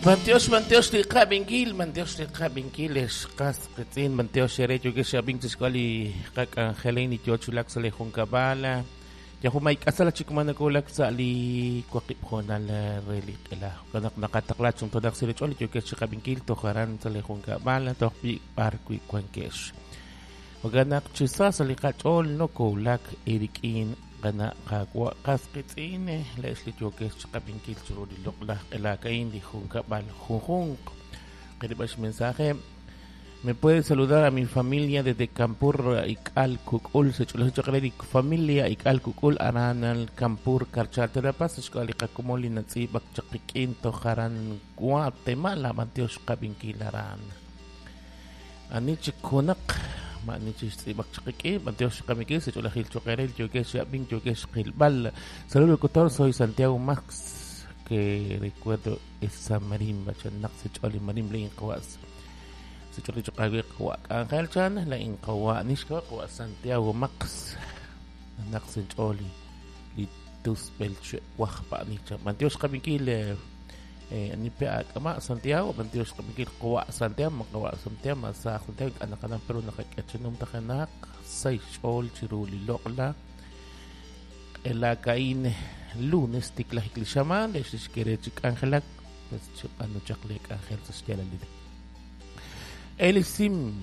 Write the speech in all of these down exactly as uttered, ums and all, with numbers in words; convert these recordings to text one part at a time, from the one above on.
Manteos, manteos de cabingil, manteos de cabingiles, cas, ketin, manteos de recho que se abing tisquali, kak angelini, tiochulak sa lehong kabala. Ya humay kasala chikman kulak sa ali kwakip honal relik ila. Kanak nakataklat yung todak si recho, lityo kes kabingil, tokaran sa lehong kabala, tokpi parkwi kwankes. Waganak chisa sa likachol no kulak irikin. Kana kakwa kaskitsine lesli jokes kabingkil surudi lokla ela kain di junka bal junjun. Queremos mensaje. Me puede saludar a mi familia desde Campur Ikal Kukul se chulo chakleri familia Ikal Kukul aranal Campur Karchata da Paz escuela kakumoli natsi bak chakikin to haran Guatemala mantios kabingkil aran. Ani chikunak Manichis Bakchaki, Mateos Kamikis, Chulahil Chocarel, Yogesh Abin, Yogesh Gilbal. Saludos, doctor. Soy Santiago Max, que recuerdo esa marimba, Chanak, Secholi Marim, la Incawas. Secholi Chocague, Ángel Chan, la Incawa, Nishka, Santiago Max, Nak Secholi, Litus Belch, Wahpa, Nicha, Mateos Kamikil. Ni pa kama Santiago Mantios kamikil kuwa Santiago makawa Santiago masa Santiago anak-anak pero nakakatsunong takanak sa Chol Chiruli Lokla elakain lunes tikla hiklishaman lesis kerechik angelak pues ano chaklek angel sa skela lid Eli Sim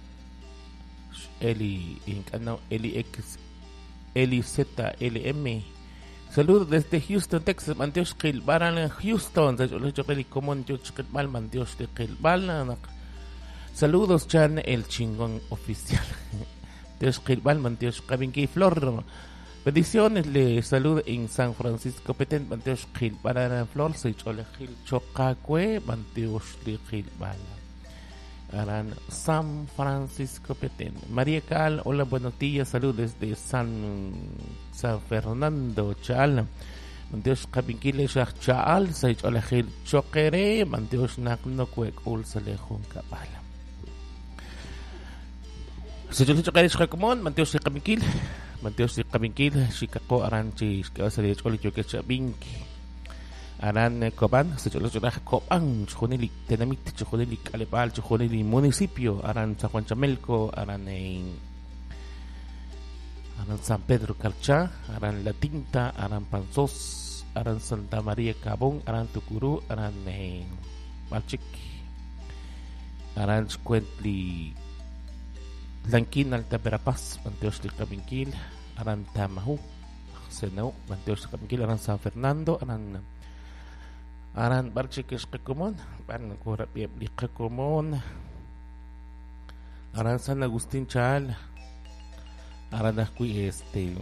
Eli ink ano Eli X Eli Z L M. Saludos desde Houston, Texas. Manteos Gilbal, Houston. Manteos de Gilbal. Saludos, Chan, el chingón oficial. Manteos Gilbal, Manteos Cabinqui, Flor. Bendiciones, le saludo en San Francisco Petén. Manteos Gilbal, Flor. Sechole Gil Chocacue, Manteos de Gilbal. Aran San Francisco Petén. María Cal, hola, buenos días, saludos desde San San Fernando, Chal. Manteos Kabinquile Shach Chal, Saich Olahil Chokere, Manteos Nakno Kwek Ul Salehun Kapala. Saich Chokere Shakumon, Manteos Kabinquil, Manteos Kabinquil, Chicago Aranchi, Kasalech Olichoke Chabinki. Aran Coban, se cholo cholo Coban, Choneli, Tenamit, Choneli, Calepal, Choneli, municipio, Aran San Juan Chamelco, Aran en Aran San Pedro Carchá, Aran La Tinta, Aran Panzos, Aran Santa María Cabón, Aran Tucurú, Aran en Malchic, Aran Scuentli Lanquín, Alta Verapaz, Manteos de Cabinquil, Aran Tamahu, Senau, Manteos de Cabinquil, Aran San Fernando, Aran Aran Barchikis Kakumon, Ban Kurapi Kakumon, Aran San Agustín Chal, Aran Asqui este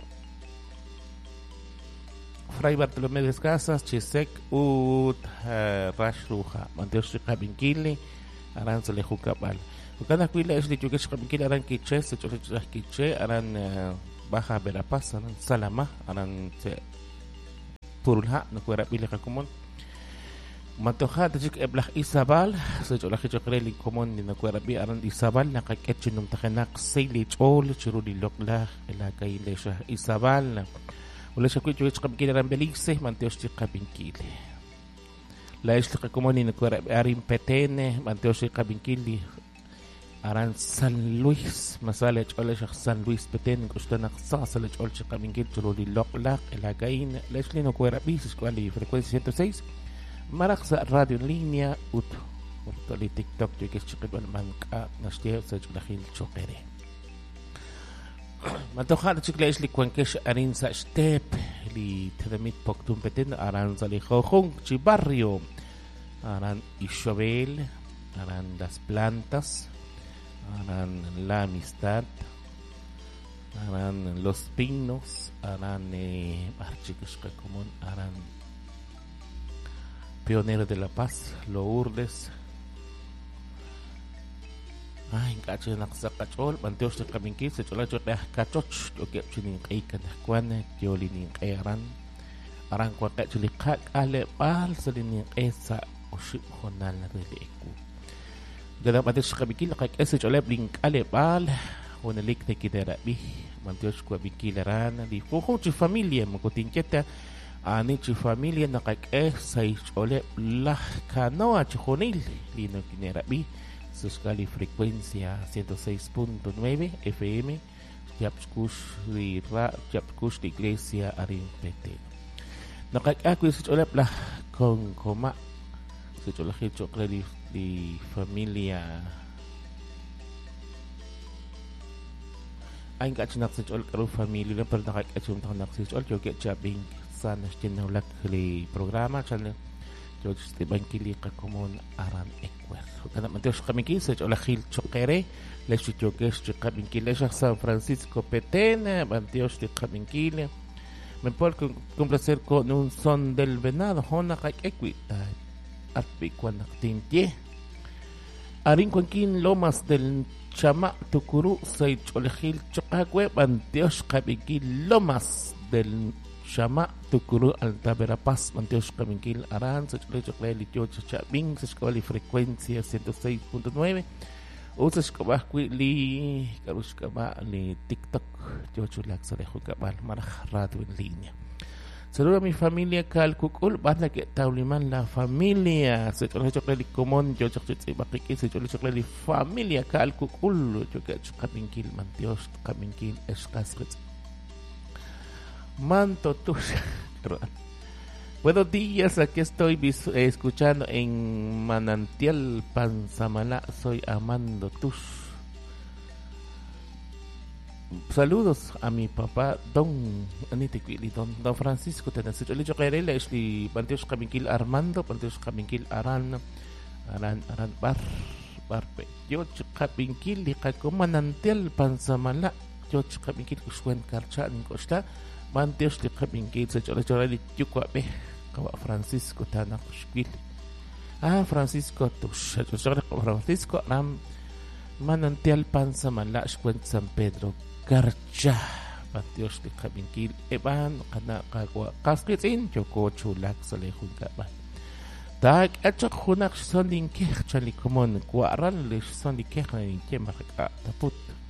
Fray Bartolomé de Casas, Chisek Ut Rashruja, Manteos de Cabinquili, Aran Salejukabal. Ukana Quila es de Chukesh Cabinquil, Aran Kiche, Secholich Kiche, Aran Baja Verapaz, Aran Salama, Aran Turulha, no Kurapi Kakumon. Matoha tajik eblah Isabal sa chola khichokreli common ni nakwarabi aran Isabal nakaketch nung takanak saili chol churuli lokla ila kay lesha Isabal wala siya kwit yung kabingkili aran Belize manteos ti kabingkili la isla common ni nakwarabi arin Petene manteos ti kabingkili aran San Luis masala chola siya San Luis Petene gusto naksa sa chol ti kabingkili churuli lokla ila kay lesli nakwarabi sa kwali frecuencia ciento seis Marak sa radio en línea ut portali TikTok yo que chikiban man ka nastia sa julahil chokere. Matoha chikla isli kwankesh arin sa step li tedamit poktum peten aran sa li khong chi barrio aran Isabel aran las plantas aran la amistad aran los pinos aran eh archikos común aran Pionero de la Paz, Lourdes. Ay, cacho na sa kachol, manteos de Kabinquil, se chola chola kachoch, yo que chinin kay kanakwan, yo linin kayran. Arang kwa kacho likak ale pal sa linin esa oship honal na releku. Gada manteos de Kabinquil, kay esa chola blink ale pal, honalik na kiderabi, manteos kwa Kabinquil ran, di fuho chi familia, makutingketa, Anichi familia nakak'ej saych'oleb' laj canoa chujunil lino kinerabi suskali frecuencia ciento seis punto nueve F M yapchkush ri ra yapchkush la iglesia arimpete nakak'aj saych'oleb' laj konkoma saych'olajil choqreli di familia aing kachnak saych'ol karu familia na pero nakak'achum tanak saych'ol yo ke chabing sana stinulak li programa chale yo este bankili ka komon aran ekwer kana manteos kamiki saych'ol khil choqere le chutokes chqabinkile San Francisco Petén manteos de kabinkile me por complacer con un son del venado hona ka equita atpi kwanaktintie arin kwankin lomas del chama tukuru saych'ol khil choqakwe manteos kabikil lomas del Chama tukuru Alta Verapaz Manteos Kaminkil Aran Sachole Chokle Litio Chabing Sachkabali frecuencia ciento seis punto nueve Usashkabah Li Karushkaba Li TikTok Yochulak Salejo Kabal Maraj Radio en línea. Saludo a mi familia Kalkukul Banda que Tauliman la familia Sachole Chokle Komon Yochokchi Bakiki Sachole Chokle familia Kalkukul Yochukach Kaminkil Manteos Kaminkil Eskasret Manto Tush. Buenos días, aquí estoy vis- eh, escuchando en Manantial Panzamalá. Soy Amando Tush. Saludos a mi papá Don Anitiquili, Don, Don Francisco Tenasicho. Le choquerele es li Panteos Kaminkil Armando, Panteos Kaminkil Aran, Aran, Aran Bar, Barpe. Yo Kaminkil li Manantial Panzamalá. Yo Kaminkil Kushwen Karcha Ninkoshta. Manteos de Kaminkil se chola chola li Yukuabe Kawa Francisco Tana Kushkil. Ah, Francisco Tush, chola Francisco Ram Manantial Panzamalá Shkwen San Pedro Garcha. Manteos de Kaminkil Eban Kana Kagwa Kaskitzin Yoko Chulak Salehun Kaban. Tag Achak Hunak Sondin Kech Chali Komon Kwaran Lish Sondi Kech Nanin Kemarka Taput.